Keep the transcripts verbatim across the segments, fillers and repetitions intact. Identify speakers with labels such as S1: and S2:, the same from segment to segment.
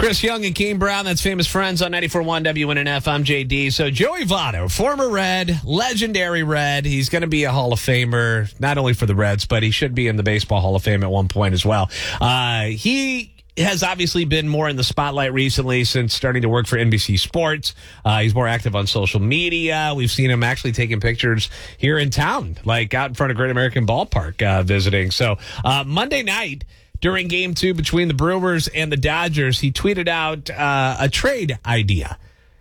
S1: Chris Young and Kane Brown, that's Famous Friends on ninety-four point one W N N F. I'm J D. So Joey Votto, former Red, legendary Red. He's going to be a Hall of Famer, not only for the Reds, but he should be in the Baseball Hall of Fame at one point as well. Uh, he has obviously been more in the spotlight recently since starting to work for N B C Sports. Uh, he's more active on social media. We've seen him actually taking pictures here in town, like out in front of Great American Ballpark uh, visiting. So uh, Monday night, during game two between the Brewers and the Dodgers, he tweeted out uh, a trade idea.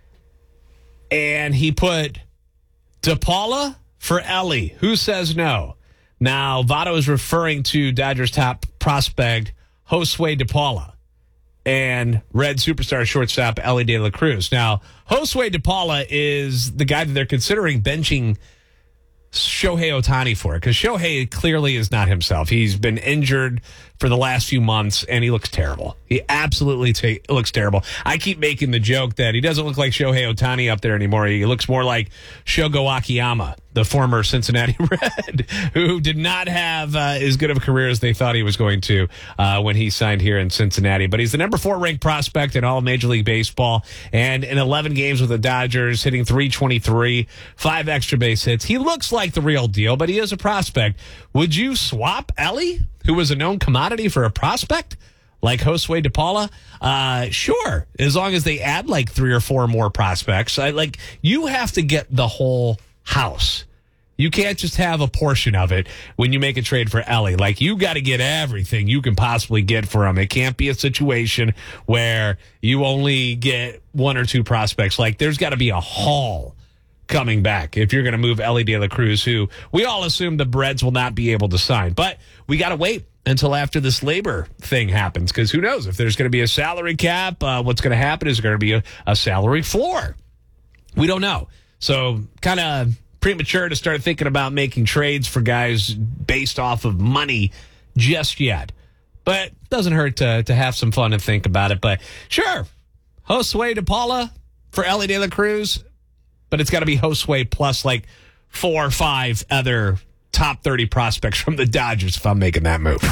S1: And he put DePaula for Elly. Who says no? Now, Votto is referring to Dodgers top prospect Josue DePaula and Red superstar shortstop Elly De La Cruz. Now, Josue DePaula is the guy that they're considering benching Shohei Ohtani for, because Shohei clearly is not himself. He's been injured for the last few months, and he looks terrible. He absolutely ta- looks terrible. I keep making the joke that he doesn't look like Shohei Ohtani up there anymore. He looks more like Shogo Akiyama, the former Cincinnati Red, who did not have uh, as good of a career as they thought he was going to uh, when he signed here in Cincinnati. But he's the number four ranked prospect in all of Major League Baseball, and in eleven games with the Dodgers, hitting three twenty-three, five extra base hits. He looks like the real deal, but he is a prospect. Would you swap Elly, who was a known commodity, for a prospect like Josue DePaula? Uh, sure, as long as they add like three or four more prospects. I, like you have to get the whole house. You can't just have a portion of it when you make a trade for Elly. Like, you got to get everything you can possibly get for him. It can't be a situation where you only get one or two prospects. Like, there's got to be a haul coming back if you're going to move Elly De La Cruz, who we all assume the Reds will not be able to sign. But we got to wait until after this labor thing happens, because who knows if there's going to be a salary cap. Uh, what's going to happen is going to be a, a salary floor. We don't know. So kind of premature to start thinking about making trades for guys based off of money just yet. But it doesn't hurt to, to have some fun and think about it. But sure, Josue DePaula for Elly De La Cruz, but it's got to be Josue plus like four or five other top thirty prospects from the Dodgers if I'm making that move.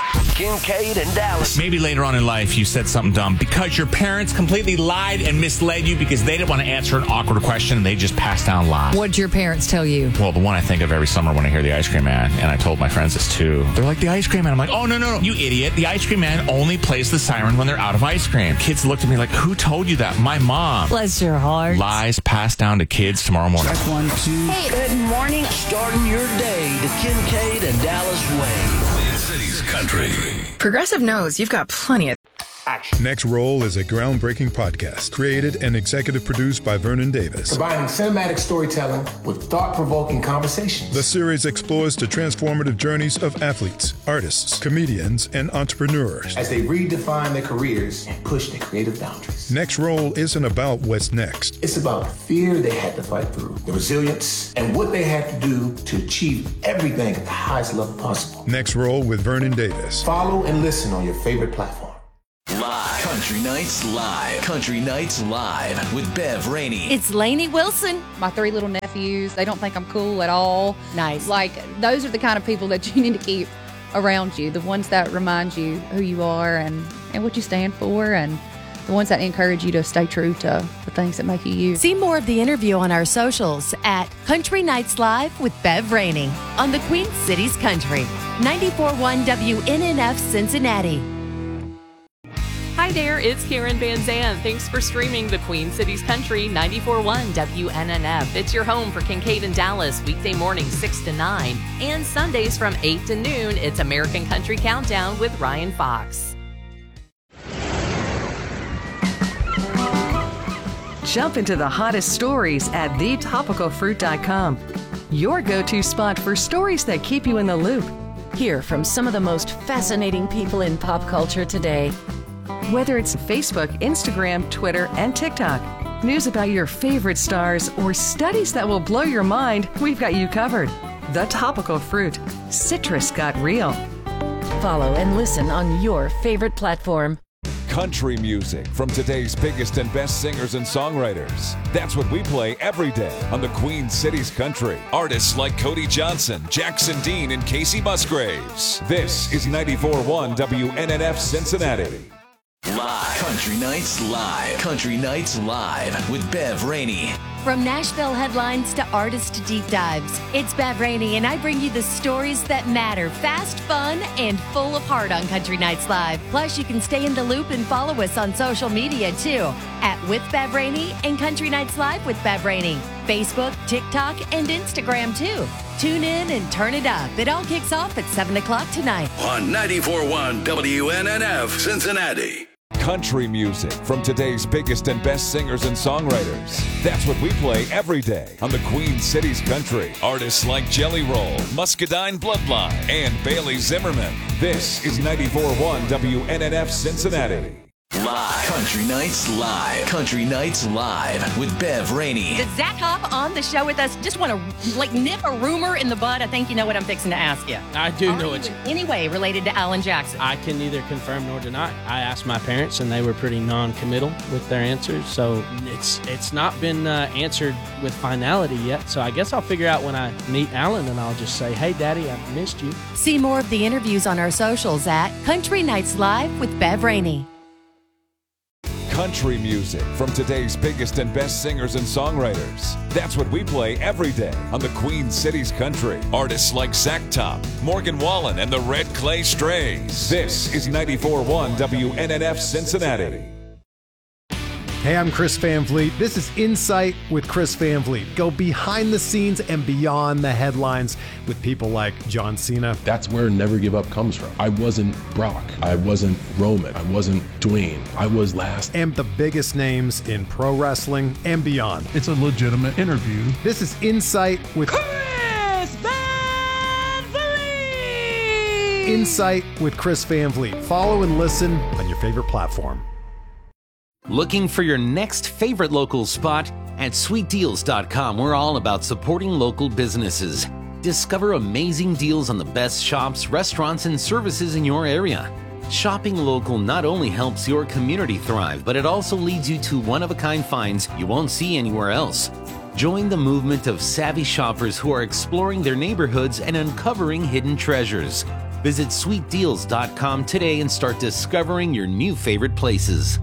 S2: Kincaid and Dallas.
S3: Maybe later on in life you said something dumb because your parents completely lied and misled you because they didn't want to answer an awkward question and they just passed down lies.
S4: What did your parents tell you?
S3: Well, the one I think of every summer when I hear the Ice Cream Man, and I told my friends this too. They're like, the Ice Cream Man. I'm like, oh, no, no, no, you idiot. The Ice Cream Man only plays the siren when they're out of ice cream. Kids looked at me like, who told you that? My mom.
S4: Bless your heart.
S3: Lies passed down to kids tomorrow morning.
S2: Check one, two.
S5: Hey,
S2: good morning. Starting your day the Kincaid and Dallas way.
S6: Queen City's Country.
S5: Progressive knows you've got plenty of
S2: Action.
S7: Next Roll is a groundbreaking podcast created and executive produced by Vernon Davis.
S8: Combining cinematic storytelling with thought-provoking conversations.
S7: The series explores the transformative journeys of athletes, artists, comedians, and entrepreneurs
S8: as they redefine their careers and push their creative boundaries.
S7: Next Roll isn't about what's next.
S8: It's about the fear they had to fight through, the resilience, and what they had to do to achieve everything at the highest level possible.
S7: Next Roll with Vernon Davis.
S8: Follow and listen on your favorite platform.
S6: Live. Country Nights Live. Country Nights Live with Bev Rainey.
S4: It's Lainey Wilson.
S9: My three little nephews, they don't think I'm cool at all.
S4: Nice.
S9: Like, those are the kind of people that you need to keep around you, the ones that remind you who you are and, and what you stand for, and the ones that encourage you to stay true to the things that make you you.
S4: See more of the interview on our socials at Country Nights Live with Bev Rainey on the Queen City's Country. ninety-four point one W N N F Cincinnati.
S10: Hi there, it's Karen Van Zandt. Thanks for streaming the Queen City's Country ninety-four point one W N N F. It's your home for Kincaid and Dallas, weekday mornings six to nine. And Sundays from eight to noon, it's American Country Countdown with Ryan Fox.
S11: Jump into the hottest stories at the topical fruit dot com. Your go-to spot for stories that keep you in the loop.
S4: Hear from some of the most fascinating people in pop culture today.
S11: Whether it's Facebook, Instagram, Twitter, and TikTok, news about your favorite stars, or studies that will blow your mind, we've got you covered. The Topical Fruit. Citrus got real.
S4: Follow and listen on your favorite platform.
S12: Country music from today's biggest and best singers and songwriters. That's what we play every day on the Queen City's Country. Artists like Cody Johnson, Jackson Dean, and Casey Musgraves. This is ninety-four point one W N N F Cincinnati.
S6: Live. Country Nights Live. Country Nights Live with Bev Rainey.
S4: From Nashville headlines to artist deep dives, it's Bev Rainey, and I bring you the stories that matter. Fast, fun, and full of heart on Country Nights Live. Plus, you can stay in the loop and follow us on social media, too, at With Bev Rainey and Country Nights Live with Bev Rainey. Facebook, TikTok, and Instagram, too. Tune in and turn it up. It all kicks off at seven o'clock tonight.
S13: On ninety-four point one W N N F, Cincinnati.
S12: Country music from today's biggest and best singers and songwriters. That's what we play every day on the Queen Cities Country. Artists like Jelly Roll, Muscadine Bloodline, and Bailey Zimmerman. This is ninety-four point one W N N F Cincinnati.
S6: Live. Country Nights Live. Country Nights Live with Bev Rainey.
S14: Did Zach Hop on the show with us just want to like nip a rumor in the bud? I think you know what I'm fixing to ask you.
S15: I do
S14: Are
S15: know
S14: you
S15: it.
S14: in any way related to Alan Jackson?
S15: I can neither confirm nor deny. I asked my parents, and they were pretty non-committal with their answers. So it's it's not been uh, answered with finality yet. So I guess I'll figure out when I meet Alan, and I'll just say, "Hey, Daddy, I missed you."
S4: See more of the interviews on our socials at Country Nights Live with Bev Rainey.
S12: Country music from today's biggest and best singers and songwriters. That's what we play every day on the Queen Cities Country. Artists like Zach Top, Morgan Wallen, and the Red Clay Strays. This is ninety-four point one W N N F Cincinnati.
S16: Hey, I'm Chris Van Vliet. This is Insight with Chris Van Vliet. Go behind the scenes and beyond the headlines with people like John Cena.
S17: That's where Never Give Up comes from. I wasn't Brock. I wasn't Roman. I wasn't Dwayne. I was last.
S16: And the biggest names in pro wrestling and beyond.
S18: It's a legitimate interview.
S16: This is Insight with
S19: Chris Van Vliet.
S16: Insight with Chris Van Vliet. Follow and listen on your favorite platform.
S20: Looking for your next favorite local spot? At sweet deals dot com, we're all about supporting local businesses. Discover amazing deals on the best shops, restaurants, and services in your area. Shopping local not only helps your community thrive, but it also leads you to one-of-a-kind finds you won't see anywhere else. Join the movement of savvy shoppers who are exploring their neighborhoods and uncovering hidden treasures. Visit sweet deals dot com today and start discovering your new favorite places.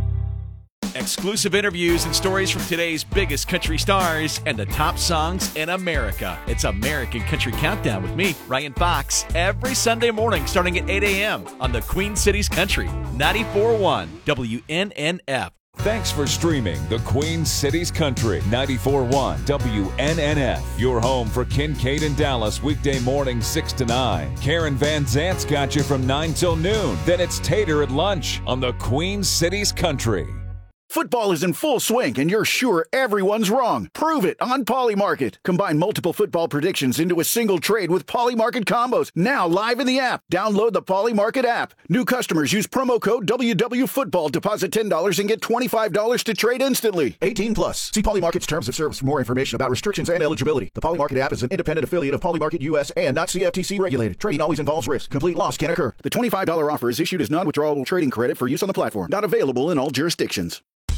S21: Exclusive interviews and stories from today's biggest country stars and the top songs in America. It's American Country Countdown with me, Ryan Fox, every Sunday morning starting at eight a.m. on the Queen Cities Country, ninety-four point one W N N F.
S12: Thanks for streaming the Queen Cities Country, ninety-four point one W N N F. Your home for Kincaid and Dallas, weekday morning six to nine. Karen Van Zant's got you from nine till noon. Then it's Tater at lunch on the Queen Cities Country.
S22: Football is in full swing, and you're sure everyone's wrong. Prove it on Polymarket. Combine multiple football predictions into a single trade with Polymarket combos. Now live in the app. Download the Polymarket app. New customers use promo code W W Football. Deposit ten dollars and get twenty-five dollars to trade instantly. eighteen plus. See Polymarket's terms of service for more information about restrictions and eligibility. The Polymarket app is an independent affiliate of Polymarket U S and not C F T C regulated. Trading always involves risk. Complete loss can occur. The twenty-five dollars offer is issued as non-withdrawable trading credit for use on the platform. Not available in all jurisdictions.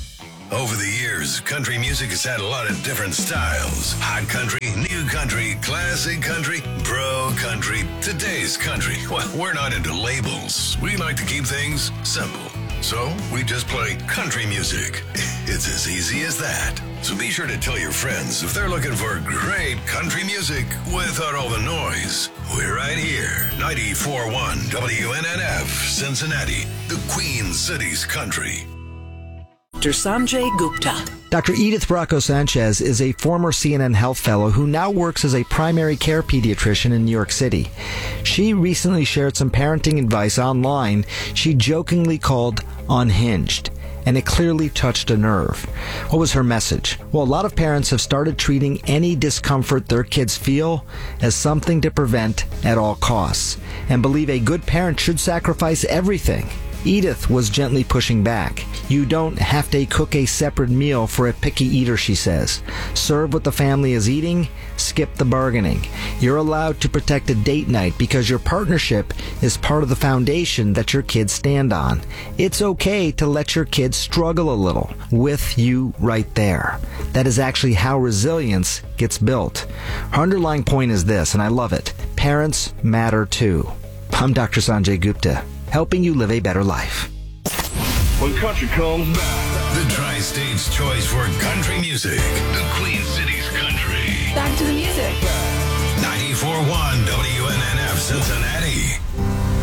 S13: Over the years, country music has had a lot of different styles. Hot country, new country, classic country, pro country, today's country. Well, we're not into labels. We like to keep things simple. So we just play country music. It's as easy as that. So be sure to tell your friends if they're looking for great country music without all the noise. We're right here, ninety-four point one W N N F, Cincinnati, the Queen Cities Country.
S23: Doctor Sanjay Gupta.
S24: Doctor Edith Bracco Sanchez is a former C N N Health Fellow who now works as a primary care pediatrician in New York City. She recently shared some parenting advice online she jokingly called unhinged, and it clearly touched a nerve. What was her message? Well, a lot of parents have started treating any discomfort their kids feel as something to prevent at all costs, and believe a good parent should sacrifice everything. Edith was gently pushing back. You don't have to cook a separate meal for a picky eater, she says. Serve what the family is eating, skip the bargaining. You're allowed to protect a date night because your partnership is part of the foundation that your kids stand on. It's okay to let your kids struggle a little with you right there. That is actually how resilience gets built. Her underlying point is this, and I love it. Parents matter too. I'm Doctor Sanjay Gupta, helping you live a better life.
S13: when country comes back. The Tri-State's choice for country music. The Queen City's Country.
S1: Back to the music.
S13: ninety-four point one W N N F Cincinnati.